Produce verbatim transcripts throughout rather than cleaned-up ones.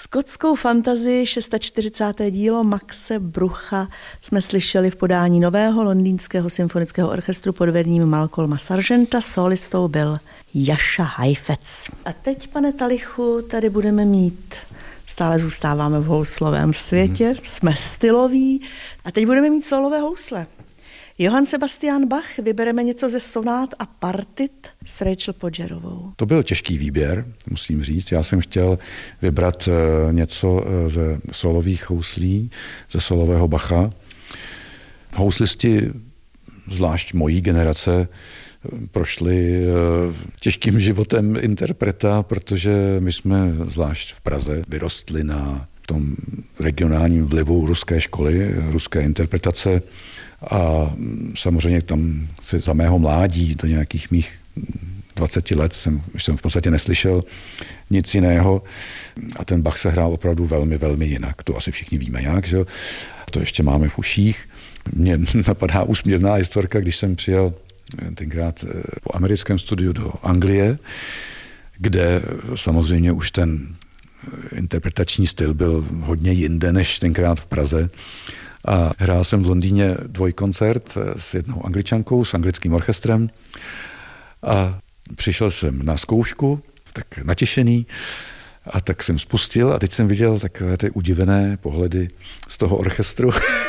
Skotskou fantazii čtyřicáté šesté dílo Maxe Brucha jsme slyšeli v podání nového londýnského symfonického orchestru pod vedením Malcolma Sargenta. Solistou byl Jascha Heifetz. A teď, pane Talichu, tady budeme mít, stále zůstáváme v houslovém světě, hmm. jsme styloví a teď budeme mít solové housle. Johann Sebastian Bach, vybereme něco ze sonát a partit s Rachel Podgerovou. To byl těžký výběr, musím říct. Já jsem chtěl vybrat něco ze solových houslí, ze solového Bacha. Houslisti, zvlášť mojí generace, prošli těžkým životem interpreta, protože my jsme zvlášť v Praze vyrostli na tom regionálním vlivu ruské školy, ruské interpretace. A samozřejmě tam se za mého mládí, do nějakých mých dvaceti let, jsem, jsem v podstatě neslyšel nic jiného. A ten Bach se hrál opravdu velmi, velmi jinak. To asi všichni víme jak, že? To ještě máme v uších. Mně napadá úsměvná historka, když jsem přijel tenkrát po americkém studiu do Anglie, kde samozřejmě už ten interpretační styl byl hodně jinde než tenkrát v Praze. A hrál jsem v Londýně dvojkoncert s jednou Angličankou, s anglickým orchestrem a přišel jsem na zkoušku, tak natěšený, a tak jsem spustil a teď jsem viděl takové ty udivené pohledy z toho orchestru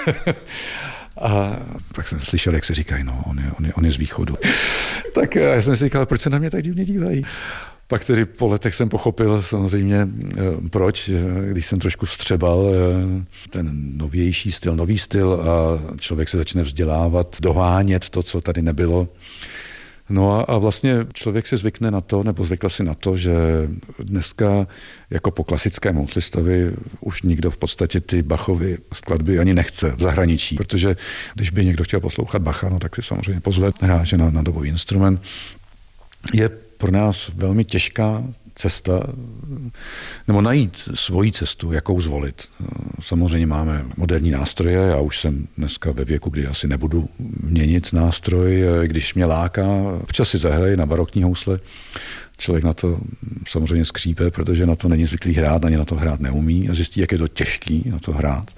a pak jsem slyšel, jak se říkají, no, on je, on je, on je z východu. Tak já jsem si říkal, proč se na mě tak divně dívají. Pak tedy po letech jsem pochopil samozřejmě proč, když jsem trošku vstřebal ten novější styl, nový styl a člověk se začne vzdělávat, dohánět to, co tady nebylo. No a, a vlastně člověk se zvykne na to, nebo zvykl si na to, že dneska jako po klasickém houslistovi už nikdo v podstatě ty Bachovy skladby ani nechce v zahraničí, protože když by někdo chtěl poslouchat Bacha, no tak si samozřejmě pozve hráče na, na dobový instrument. Je pro nás velmi těžká cesta, nebo najít svoji cestu, jakou zvolit. Samozřejmě máme moderní nástroje, já už jsem dneska ve věku, kdy asi nebudu měnit nástroj, když mě láká, občas si zahraji na barokní housle. Člověk na to samozřejmě skřípe, protože na to není zvyklý hrát, ani na to hrát neumí a zjistí, jak je to těžký na to hrát.